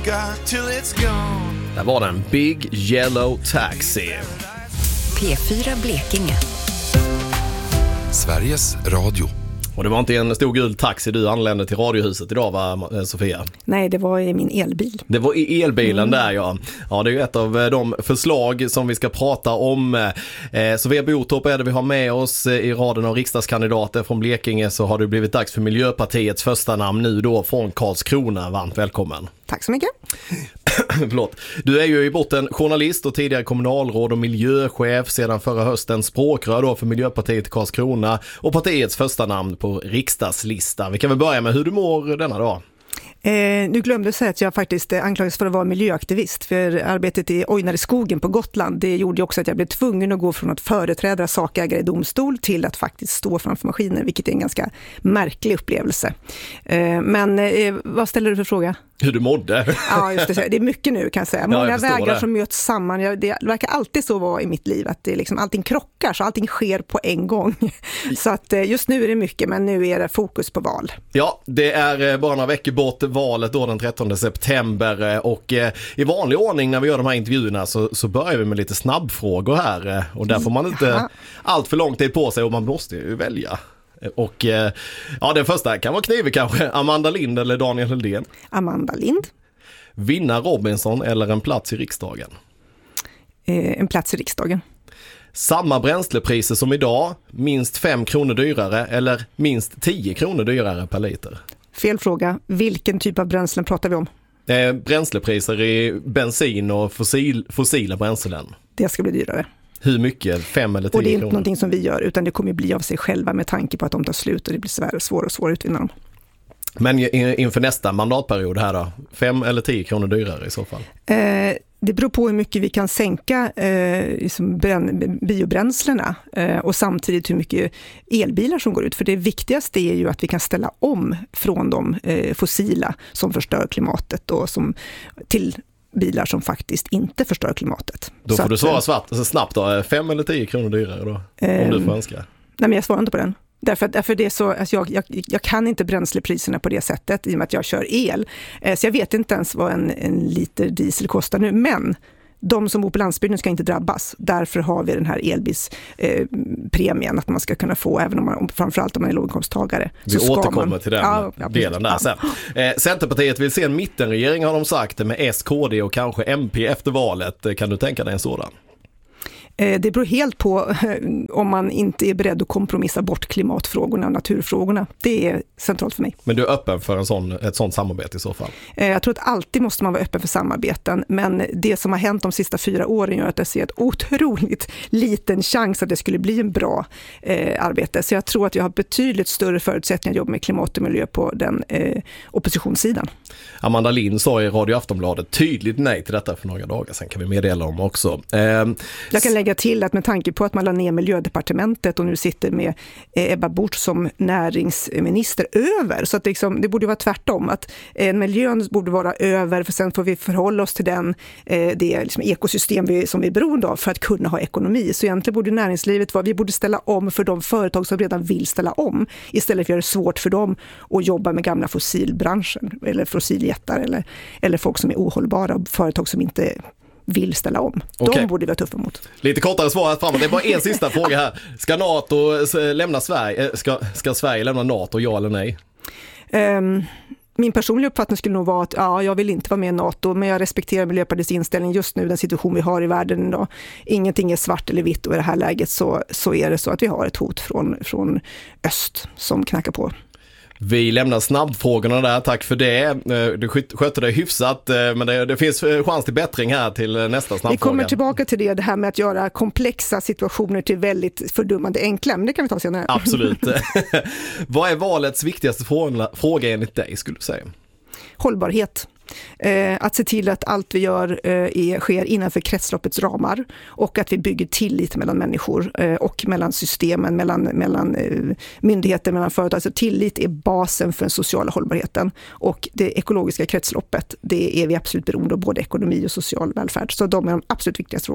got till it's gone. Där var den Big Yellow Taxi. P4 Blekinge. Sveriges Radio. Och det var inte en stor gul taxi du anlände till Radiohuset idag, va, Sofia? Nej, det var i min elbil. Det var i elbilen där, ja. Ja, det är ju ett av de förslag som vi ska prata om. Sofia Botorp är det vi har med oss i raden av riksdagskandidater från Blekinge. Så har det blivit dags för Miljöpartiets första namn nu då från Karlskrona. Varmt välkommen. Tack så mycket. Förlåt. Du är ju i botten journalist och tidigare kommunalråd och miljöchef, sedan förra hösten språkrör då för Miljöpartiet i Karlskrona och partiets första namn på riksdagslista. Vi kan väl börja med hur du mår denna dag. Nu glömde jag säga att jag faktiskt anklagades för att vara miljöaktivist, för arbetet i Ojnare skogen på Gotland, det gjorde också att jag blev tvungen att gå från att företräda sakägare i domstol till att faktiskt stå framför maskiner, vilket är en ganska märklig upplevelse. Men vad ställer du för fråga? Hur du mådde. Ja, just det. Det är mycket nu, kan jag säga. Många vägar som möts samman. Det verkar alltid så vara i mitt liv, att det liksom, allting krockar, så allting sker på en gång. Så att just nu är det mycket, men nu är det fokus på val. Ja, det är bara några veckor bort valet då den 13 september. Och i vanlig ordning när vi gör de här intervjuerna så börjar vi med lite snabbfrågor här. Och där får man inte allt för lång tid på sig och man måste ju välja. Och ja, den första kan vara knivig kanske. Amanda Lind eller Daniel Heldén? Amanda Lind. Vinna Robinson eller en plats i riksdagen? En plats i riksdagen. Samma bränslepriser som idag, minst 5 kronor dyrare eller minst 10 kronor dyrare per liter? Fel fråga. Vilken typ av bränslen pratar vi om? Bränslepriser i bensin och fossila bränslen. Det ska bli dyrare. Hur mycket? 5 eller 10 kronor? Och det är inte någonting som vi gör, utan det kommer bli av sig själva med tanke på att de tar slut och det blir svårare och svårare att utvinna dem. Men inför nästa mandatperiod här då? 5 eller 10 kronor dyrare i så fall? Det beror på hur mycket vi kan sänka biobränslena och samtidigt hur mycket elbilar som går ut. För det viktigaste är ju att vi kan ställa om från de fossila som förstör klimatet och till bilar som faktiskt inte förstör klimatet. Då får du svara snabbt då. 5 eller 10 kronor dyrare då? Om du får önska. Nej, men jag svarar inte på den. Därför det är så, alltså jag kan inte bränslepriserna på det sättet i och med att jag kör el. Så jag vet inte ens vad en liter diesel kostar nu. Men de som bor på landsbygden ska inte drabbas. Därför har vi den här elbilspremien att man ska kunna få, även om man, framförallt om man är låginkomsttagare. Vi återkommer till den delen där sen. Centerpartiet vill se en mittenregering, har de sagt, med S, KD och kanske MP efter valet. Kan du tänka dig en sådan? Det beror helt på om man inte är beredd att kompromissa bort klimatfrågorna och naturfrågorna. Det är centralt för mig. Men du är öppen för ett sånt samarbete i så fall? Jag tror att alltid måste man vara öppen för samarbeten. Men det som har hänt de sista 4 åren gör att jag ser ett otroligt liten chans att det skulle bli en bra arbete. Så jag tror att jag har betydligt större förutsättningar att jobba med klimat och miljö på den oppositionssidan. Amanda Lind sa i Radio Aftonbladet tydligt nej till detta för några dagar sedan, kan vi meddela om också. Jag kan lägga till att med tanke på att man la ner miljödepartementet och nu sitter med Ebba Busch som näringsminister över, så att det borde vara tvärtom, att miljön borde vara över, för sen får vi förhålla oss till det liksom ekosystem som vi är beroende av för att kunna ha ekonomi. Så egentligen borde näringslivet vi borde ställa om för de företag som redan vill ställa om, istället för att göra det svårt för dem att jobba med gamla fossilbranschen eller fossiljättar eller folk som är ohållbara och företag som inte vill ställa om. Okay. De borde vi vara tuffa mot. Lite kortare svar här framåt. Det är bara en sista fråga här. Ska NATO lämna Sverige? Ska Sverige lämna NATO, ja eller nej? Min personliga uppfattning skulle nog vara att jag vill inte vara med i NATO, men jag respekterar Miljöpartiets inställning just nu, den situation vi har i världen idag. Ingenting är svart eller vitt, och i det här läget så är det så att vi har ett hot från öst som knackar på. Vi lämnar snabbfrågorna där, tack för det. Du skötte det hyfsat, men det finns chans till bättring här till nästa snabbfråga. Vi kommer tillbaka till det här med att göra komplexa situationer till väldigt fördummande enkla, men det kan vi ta senare. Absolut. Vad är valets viktigaste fråga enligt dig, skulle du säga? Hållbarhet. Att se till att allt vi gör sker innanför kretsloppets ramar, och att vi bygger tillit mellan människor och mellan systemen, mellan myndigheter, mellan företag. Så tillit är basen för den sociala hållbarheten, och det ekologiska kretsloppet, det är vi absolut beroende av, både ekonomi och social välfärd. Så de är de absolut viktigaste frågorna.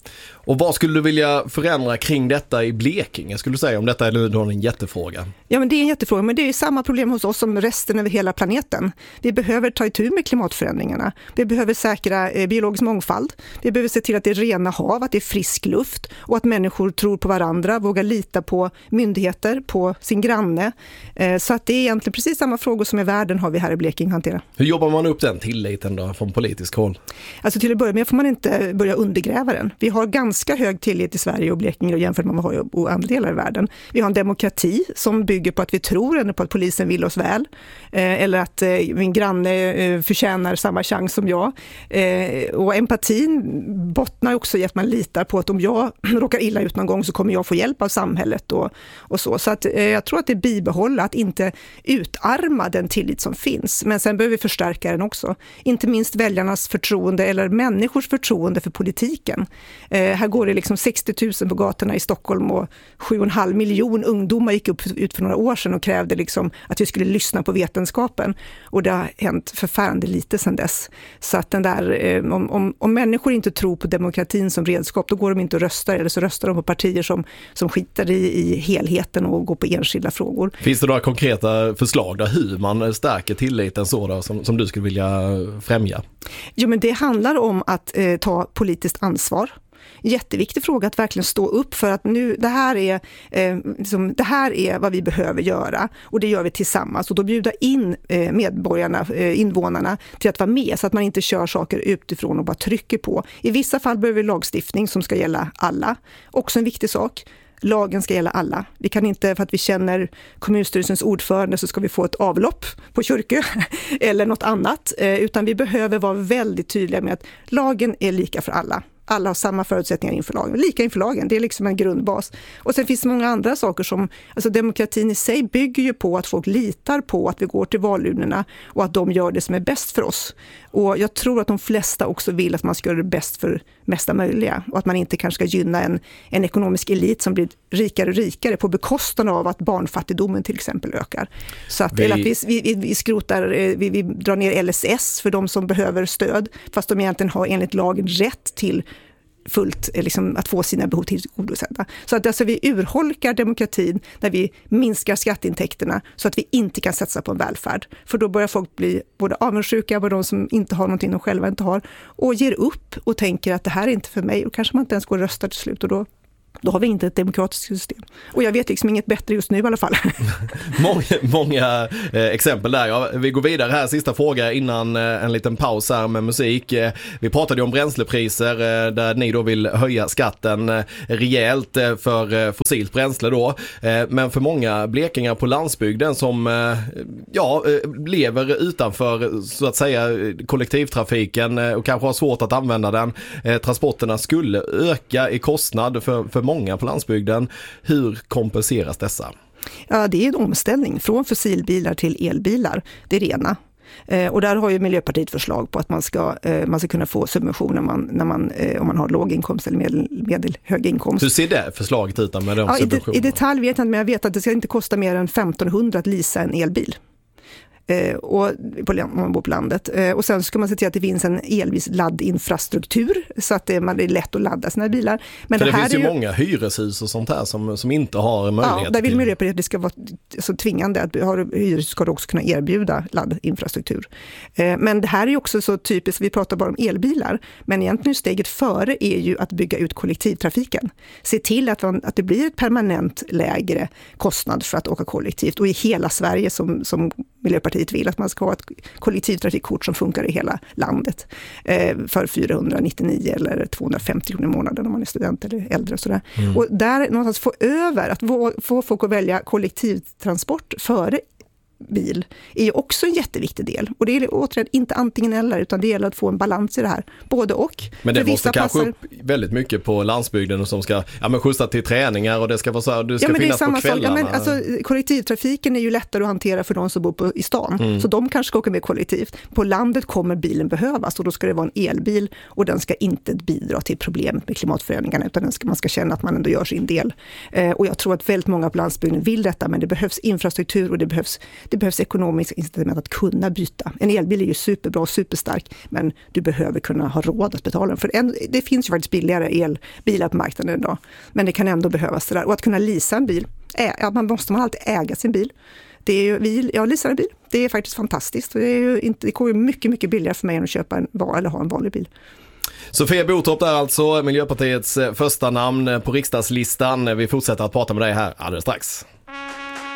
Och vad skulle du vilja förändra kring detta i Blekinge, skulle du säga, om detta är nu en jättefråga? Ja, men det är en jättefråga, men det är samma problem hos oss som resten över hela planeten. Vi behöver ta itu med klimatförändringarna. Vi behöver säkra biologisk mångfald. Vi behöver se till att det är rena hav, att det är frisk luft och att människor tror på varandra, vågar lita på myndigheter, på sin granne. Så att det är egentligen precis samma frågor som i världen har vi här i Blekinge att hantera. Hur jobbar man upp den tilliten då från politisk håll? Alltså till att börja med får man inte börja undergräva den. Vi har ganska hög tillit i Sverige och Blekinge och jämfört med vad man har i andra delar i världen. Vi har en demokrati som bygger på att vi tror ändå på att polisen vill oss väl. Eller att min granne förtjänar samma chans som jag. Och empatin bottnar också i att man litar på att om jag råkar illa ut någon gång så kommer jag få hjälp av samhället och så. Så att jag tror att det bibehåller att inte utarma den tillit som finns. Men sen behöver vi förstärka den också. Inte minst väljarnas förtroende eller människors förtroende för politiken. Här går det liksom 60 000 på gatorna i Stockholm och 7,5 miljoner ungdomar gick ut för några år sedan och krävde liksom att vi skulle lyssna på vetenskapen. Och det har hänt förfärande lite sedan dess. Så att den där, om människor inte tror på demokratin som redskap, då går de inte att rösta, eller så röstar de på partier som skiter i helheten och går på enskilda frågor. Finns det några konkreta förslag där hur man stärker tilliten så som du skulle vilja främja? Jo, men det handlar om att ta politiskt ansvar. Jätteviktig fråga att verkligen stå upp för att nu, det här är vad vi behöver göra och det gör vi tillsammans, och då bjuda in invånarna till att vara med så att man inte kör saker utifrån och bara trycker på. I vissa fall behöver vi lagstiftning som ska gälla alla. Också en viktig sak. Lagen ska gälla alla. Vi kan inte, för att vi känner kommunstyrelsens ordförande så ska vi få ett avlopp på Kyrkö eller något annat, utan vi behöver vara väldigt tydliga med att lagen är lika för alla. Alla har samma förutsättningar inför lagen. Lika inför lagen, det är liksom en grundbas. Och sen finns det många andra saker som, alltså demokratin i sig bygger ju på att folk litar på att vi går till valurnorna och att de gör det som är bäst för oss. Och jag tror att de flesta också vill att man ska göra det bäst för mesta möjliga. Och att man inte kanske ska gynna en ekonomisk elit som blir rikare och rikare på bekostnad av att barnfattigdomen till exempel ökar. Så att, eller att vi skrotar, vi drar ner LSS för de som behöver stöd, fast de egentligen har enligt lagen rätt till fullt liksom, att få sina behov tillgodosedda. Så att alltså, vi urholkar demokratin när vi minskar skatteintäkterna så att vi inte kan satsa på en välfärd. För då börjar folk bli både avundsjuka på de som inte har någonting de själva inte har och ger upp och tänker att det här är inte för mig, och kanske man inte ens går och röstar till slut, och då har vi inte ett demokratiskt system. Och jag vet liksom inget bättre just nu i alla fall. många exempel där. Ja, vi går vidare här. Sista fråga innan en liten paus här med musik. Vi pratade ju om bränslepriser där ni då vill höja skatten rejält för fossilt bränsle då. Men för många blekingar på landsbygden som lever utanför så att säga kollektivtrafiken och kanske har svårt att använda den. Transporterna skulle öka i kostnad för många på landsbygden. Hur kompenseras dessa? Ja, det är en omställning från fossilbilar till elbilar. Det är det ena. Och där har ju Miljöpartiet förslag på att man ska kunna få subventioner om man har låg inkomst eller medelhög inkomst. Hur ser det förslaget ut med de subventionerna? I detalj vet jag inte, men jag vet att det ska inte kosta mer än 1500 att leasa en elbil. Och om man bor på landet. Och sen ska man se till att det finns en elvis laddinfrastruktur så att det är lätt att ladda sina bilar. Men för det finns ju många hyreshus och sånt här som inte har möjlighet. Ja, där vill Miljöpartiet att det ska vara så tvingande att hyreshus ska också kunna erbjuda laddinfrastruktur. Men det här är ju också så typiskt, vi pratar bara om elbilar, men egentligen steget före är ju att bygga ut kollektivtrafiken. Se till att det blir ett permanent lägre kostnad för att åka kollektivt, och i hela Sverige som Miljöpartiet vill att man ska ha ett kollektivtrafikkort som funkar i hela landet för 499 eller 250 kronor i månaden om man är student eller äldre och sådär. Och där någonstans få över, att få folk att välja kollektivtransport före bil är ju också en jätteviktig del. Och det är återigen inte antingen eller, utan det gäller att få en balans i det här. Både och. Men det måste kanske upp väldigt mycket på landsbygden och som ska skjutsa till träningar och det ska vara så här, du ska finnas på kvällarna. Ja, men alltså, kollektivtrafiken är ju lättare att hantera för de som bor i stan. Så de kanske ska åka med kollektivt. På landet kommer bilen behövas, och då ska det vara en elbil, och den ska inte bidra till problemet med klimatförändringarna, utan man ska känna att man ändå gör sin del. Och jag tror att väldigt många på landsbygden vill detta, men det behövs infrastruktur och det behövs det behövs ekonomiska incitament att kunna byta. En elbil är ju superbra och superstark, men du behöver kunna ha råd att betala den. För det finns ju faktiskt billigare elbilar på marknaden idag, men det kan ändå behövas det där. Och att kunna leasa en bil, måste man alltid äga sin bil. Jag leasar en bil, det är faktiskt fantastiskt. Det går ju mycket, mycket billigare för mig än att köpa eller ha en vanlig bil. Sofia Botorp är alltså Miljöpartiets första namn på riksdagslistan. Vi fortsätter att prata med dig här alldeles strax.